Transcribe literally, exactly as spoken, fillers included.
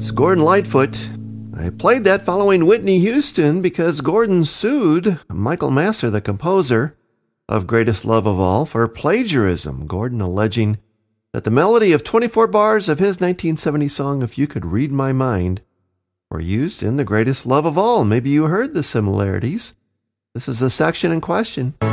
It's Gordon Lightfoot. I played that following Whitney Houston because Gordon sued Michael Masser, the composer of Greatest Love of All, for plagiarism. Gordon alleging that the melody of twenty-four bars of his nineteen seventy song, If You Could Read My Mind, were used in The Greatest Love of All. Maybe you heard the similarities. This is the section in question.